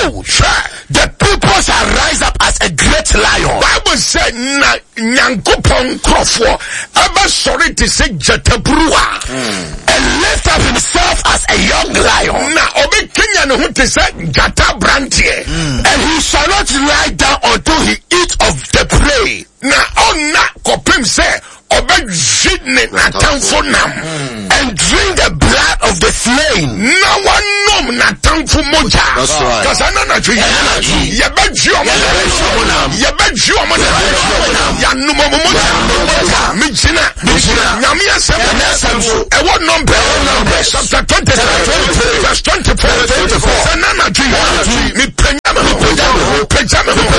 behold, the people shall rise up as a great lion. Bible said na nyankopon krofo aba sorry to say jatabrua and lift up himself as a young lion. Na obi kenya no to say jata brantie And he shall not lie down until he eat of the prey. Na onna kopim say obejine na tamfo nam and drink the blood of the slain. Na wanom na tamfo moja. That's right. Cause anana twi ye beji omo ya numo moja mi jina nyame asem so e won number chapter 20 verse 24 anana twi mi penya